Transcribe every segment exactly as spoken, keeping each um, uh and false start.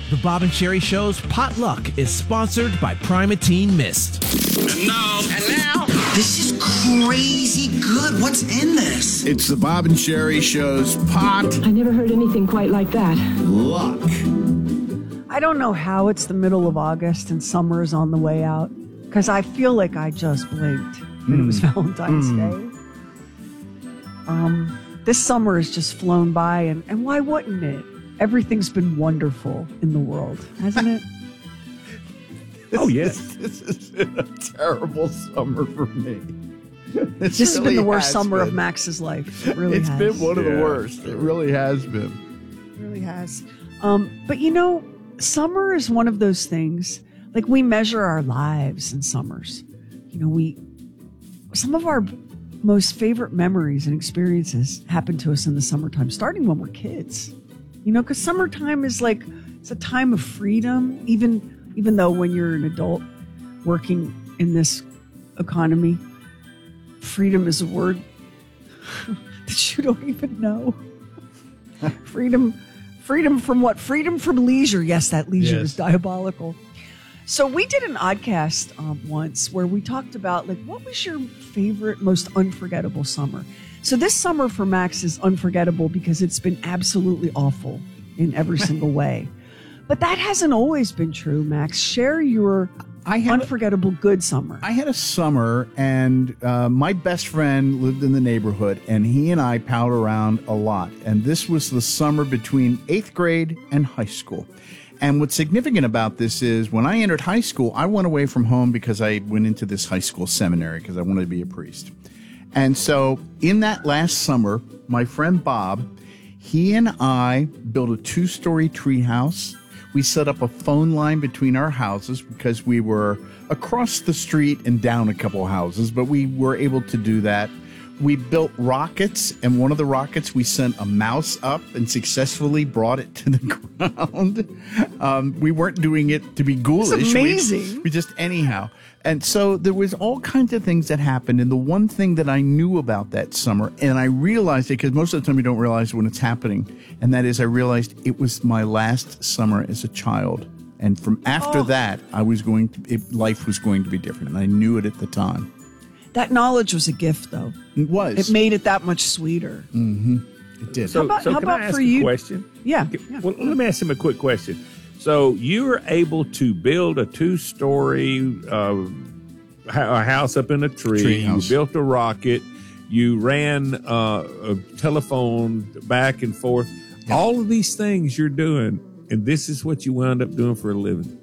The Bob and Sherry Show's Potluck is sponsored by Primatene Mist. And now, and now, this is crazy good. What's in this? It's the Bob and Sherry Show's Pot. I never heard anything quite like that. Luck. I don't know how it's the middle of August and summer is on the way out, because I feel like I just blinked when mm. it was Valentine's mm. Day. Um, this summer has just flown by, and, and why wouldn't it? Everything's been wonderful in the world, hasn't it? Oh, yes. This, this has been a terrible summer for me. This has really been the worst summer been. of Max's life. It really it's has. It's been one of yeah. the worst. It really has been. It really has. Um, but, you know, summer is one of those things, like we measure our lives in summers. You know, we, some of our most favorite memories and experiences happen to us in the summertime, starting when we're kids. You know, because summertime is like, it's a time of freedom, even, even though when you're an adult working in this economy, freedom is a word that you don't even know. Freedom, freedom from what? Freedom from leisure. Yes, that leisure yes. is diabolical. So we did an oddcast um, once where we talked about, like, what was your favorite, most unforgettable summer? So this summer for Max is unforgettable because it's been absolutely awful in every single way. But that hasn't always been true, Max. Share your I had unforgettable a, good summer. I had a summer, and uh, my best friend lived in the neighborhood, and he and I palled around a lot. And this was the summer between eighth grade and high school. And what's significant about this is when I entered high school, I went away from home because I went into this high school seminary because I wanted to be a priest. And so in that last summer, my friend Bob, he and I built a two-story treehouse. We set up a phone line between our houses because we were across the street and down a couple houses, but we were able to do that. We built rockets, and one of the rockets we sent a mouse up and successfully brought it to the ground. Um, we weren't doing it to be ghoulish. That's amazing. We, we just anyhow. And so there was all kinds of things that happened. And the one thing that I knew about that summer, and I realized it because most of the time you don't realize when it's happening, and that is I realized it was my last summer as a child. And from after oh. that, I was going to, it, life was going to be different. And I knew it at the time. That knowledge was a gift, though. It was. It made it that much sweeter. Mm-hmm. It did. So, how about, so how can about I ask for a you? question? Yeah. yeah. Well, let me ask him a quick question. So you were able to build a two-story uh, a house up in a tree. tree you house. built a rocket. You ran uh, a telephone back and forth. Yep. All of these things you're doing, and this is what you wound up doing for a living.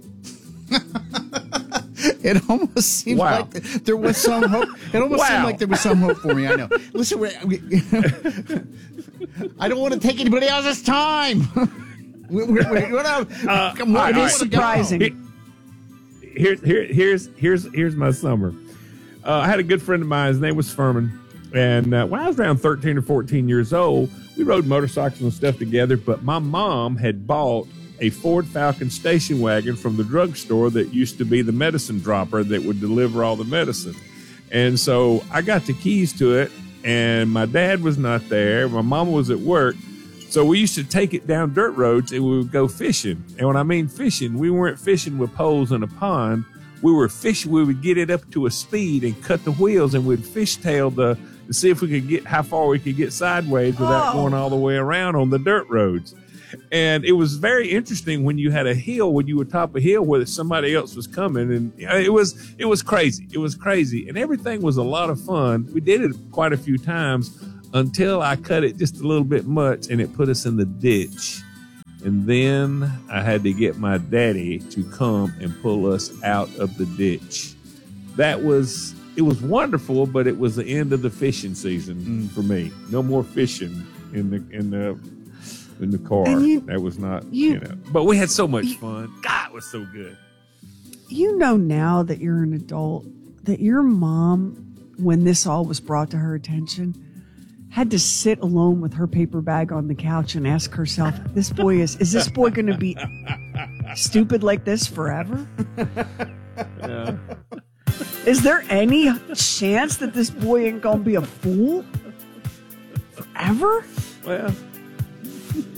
It almost seemed wow. like there was some hope. It almost wow. seemed like there was some hope for me. I know. Listen, we, we, I don't want to take anybody else's time. we, we, we, uh, come on, it is surprising. Here, here, here's here's here's my summer. Uh, I had a good friend of mine. His name was Furman, and uh, when I was around thirteen or fourteen years old, we rode motorcycles and stuff together. But my mom had bought a Ford Falcon station wagon from the drugstore that used to be the medicine dropper that would deliver all the medicine. And so I got the keys to it, and my dad was not there. My mama was at work. So we used to take it down dirt roads, and we would go fishing. And when I mean fishing, we weren't fishing with poles in a pond. We were fishing. We would get it up to a speed and cut the wheels, and we'd fishtail the to see if we could get how far we could get sideways without oh. going all the way around on the dirt roads. And it was very interesting when you had a hill, when you were top a hill where somebody else was coming. And it was, it was crazy. It was crazy. And everything was a lot of fun. We did it quite a few times until I cut it just a little bit much and it put us in the ditch. And then I had to get my daddy to come and pull us out of the ditch. That was, it was wonderful, but it was the end of the fishing season mm. for me. No more fishing in the, in the, in the car. You, that was not, you, you know, but we had so much you, fun. God, it was so good. You know, now that you're an adult, that your mom, when this all was brought to her attention, had to sit alone with her paper bag on the couch and ask herself, this boy is, is this boy going to be stupid like this forever? Yeah. Is there any chance that this boy ain't going to be a fool forever? Well,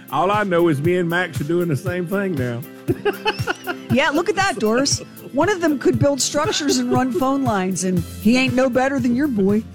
All I know is me and Max are doing the same thing now. Yeah, look at that, Doris. One of them could build structures and run phone lines, and he ain't no better than your boy.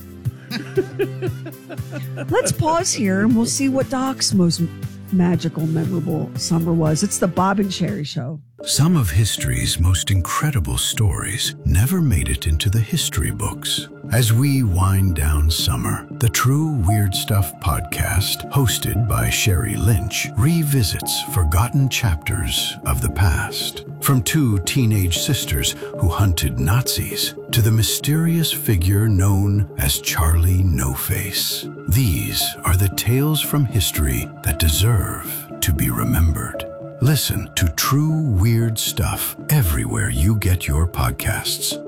Let's pause here, and we'll see what Doc's most magical, memorable summer was. It's the Bob and Sherry Show. Some of history's most incredible stories never made it into the history books. As we wind down summer, the True Weird Stuff podcast, hosted by Sherry Lynch, revisits forgotten chapters of the past. From two teenage sisters who hunted Nazis to the mysterious figure known as Charlie No-Face. These are the tales from history that deserve to be remembered. Listen to True Weird Stuff everywhere you get your podcasts.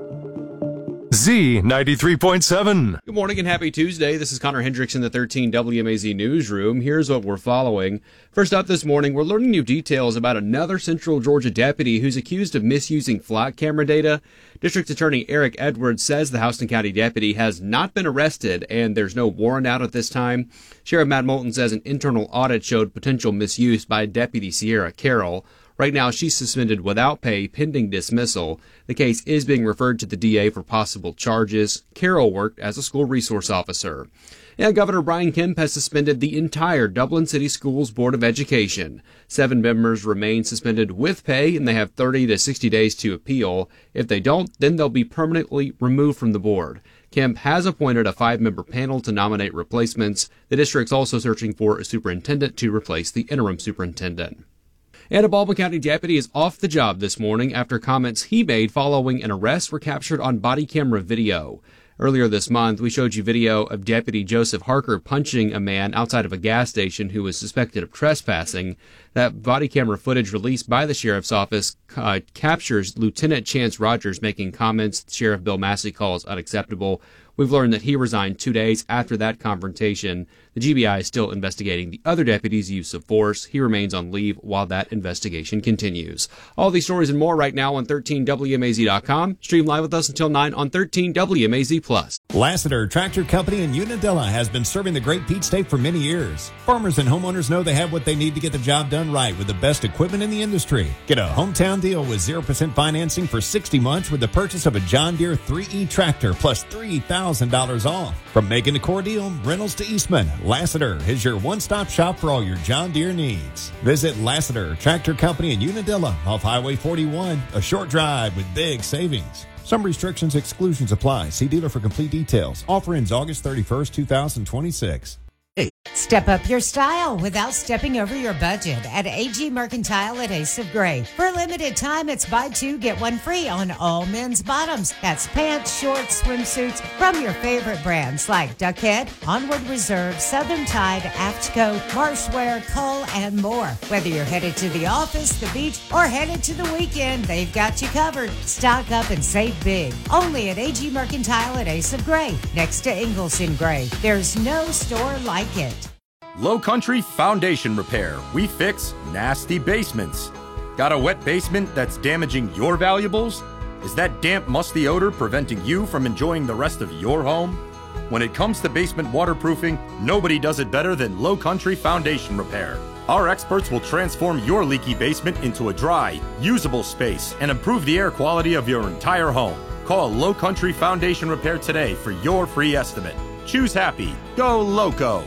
Z ninety-three point seven. Good morning and happy Tuesday. This is Connor Hendricks in the thirteen W M A Z newsroom. Here's what we're following. First up this morning, we're learning new details about another Central Georgia deputy who's accused of misusing flock camera data. District Attorney Eric Edwards says the Houston County deputy has not been arrested and there's no warrant out at this time. Sheriff Matt Moulton says an internal audit showed potential misuse by Deputy Sierra Carroll. Right now, she's suspended without pay pending dismissal. The case is being referred to the D A for possible charges. Carroll worked as a school resource officer. And Governor Brian Kemp has suspended the entire Dublin City Schools Board of Education. Seven members remain suspended with pay, and they have thirty to sixty days to appeal. If they don't, then they'll be permanently removed from the board. Kemp has appointed a five-member panel to nominate replacements. The district's also searching for a superintendent to replace the interim superintendent. And a Baldwin County deputy is off the job this morning after comments he made following an arrest were captured on body camera video. Earlier this month, we showed you video of Deputy Joseph Harker punching a man outside of a gas station who was suspected of trespassing. That body camera footage released by the sheriff's office uh, captures Lieutenant Chance Rogers making comments Sheriff Bill Massey calls unacceptable. We've learned that he resigned two days after that confrontation. The G B I is still investigating the other deputy's use of force. He remains on leave while that investigation continues. All these stories and more right now on thirteen W M A Z dot com. Stream live with us until nine on thirteen W M A Z Plus. Lassiter Tractor Company in Unadilla has been serving the Great Peach State for many years. Farmers and homeowners know they have what they need to get the job done right with the best equipment in the industry. Get a hometown deal with zero percent financing for sixty months with the purchase of a John Deere three E tractor plus three thousand dollars off. From Macon to Cordele, Reynolds to Eastman, Lassiter is your one-stop shop for all your John Deere needs. Visit Lassiter Tractor Company in Unadilla off Highway forty-one, a short drive with big savings. Some restrictions, exclusions apply. See dealer for complete details. Offer ends August thirty-first, twenty twenty-six. Step up your style without stepping over your budget at A G Mercantile at Ace of Gray. For a limited time, it's buy two, get one free on all men's bottoms. That's pants, shorts, swimsuits from your favorite brands like Duckhead, Onward Reserve, Southern Tide, Aftco, Marshwear, Cole, and more. Whether you're headed to the office, the beach, or headed to the weekend, they've got you covered. Stock up and save big. Only at A G Mercantile at Ace of Gray, next to Ingalls in Gray. There's no store like it. Low Country Foundation Repair. We fix nasty basements. Got a wet basement that's damaging your valuables? Is that damp, musty odor preventing you from enjoying the rest of your home? When it comes to basement waterproofing, nobody does it better than Low Country Foundation Repair. Our experts will transform your leaky basement into a dry, usable space and improve the air quality of your entire home. Call Low Country Foundation Repair today for your free estimate. Choose happy. Go Loco.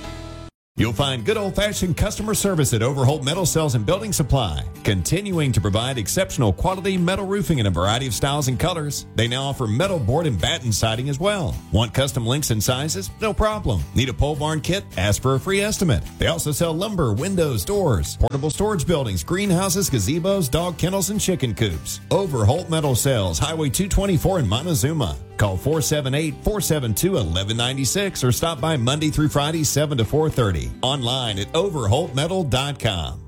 You'll find good old-fashioned customer service at Overholt Metal Sales and Building Supply, continuing to provide exceptional quality metal roofing in a variety of styles and colors. They now offer metal board and batten siding as well. Want custom links and sizes? No problem. Need a pole barn kit? Ask for a free estimate. They also sell lumber, windows, doors, portable storage buildings, greenhouses, gazebos, dog kennels, and chicken coops. Overholt Metal Sales, Highway two twenty-four in Montezuma. Call four seven eight, four seven two, one one nine six or stop by Monday through Friday, seven to four thirty. Online at overholt metal dot com.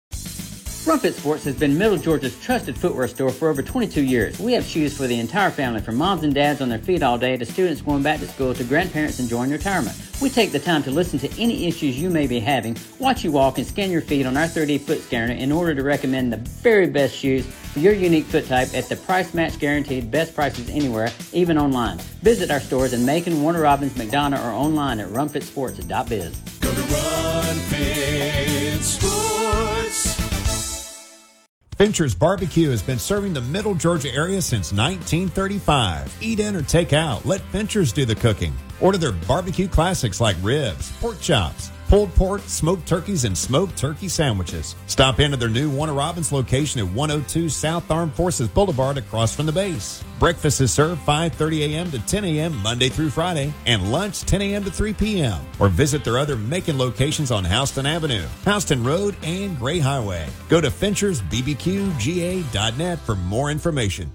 Rumpet Sports has been Middle Georgia's trusted footwear store for over twenty-two years. We have shoes for the entire family, from moms and dads on their feet all day to students going back to school to grandparents enjoying retirement. We take the time to listen to any issues you may be having, watch you walk, and scan your feet on our three D foot scanner in order to recommend the very best shoes for your unique foot type at the price match guaranteed best prices anywhere, even online. Visit our stores in Macon, Warner Robins, McDonough, or online at rumpet sports dot biz. Go to run. Run Fit Sports. Fincher's Barbecue has been serving the Middle Georgia area since nineteen thirty-five. Eat in or take out. Let Fincher's do the cooking. Order their barbecue classics like ribs, pork chops, pulled pork, smoked turkeys, and smoked turkey sandwiches. Stop into their new Warner Robins location at one oh two South Armed Forces Boulevard across from the base. Breakfast is served five thirty a.m. to ten a.m. Monday through Friday, and lunch ten a.m. to three p.m. Or visit their other Macon locations on Houston Avenue, Houston Road, and Gray Highway. Go to Finchers B B Q G A dot net for more information.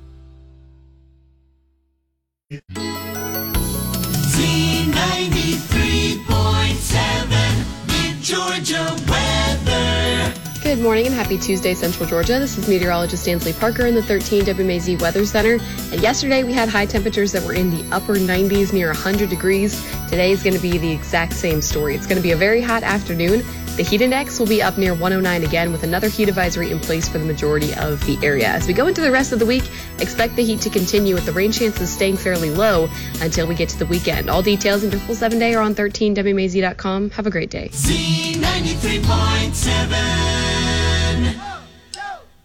Z ninety-three point seven, Mid-Georgia weather. Good morning and happy Tuesday, Central Georgia. This is meteorologist Ansley Parker in the thirteen W M A Z Weather Center. And yesterday we had high temperatures that were in the upper nineties, near one hundred degrees. Today is going to be the exact same story. It's going to be a very hot afternoon. The heat index will be up near one oh nine again, with another heat advisory in place for the majority of the area. As we go into the rest of the week, expect the heat to continue, with the rain chances staying fairly low until we get to the weekend. All details in your full seven day are on thirteen W M A Z dot com. Have a great day. Z ninety-three point seven.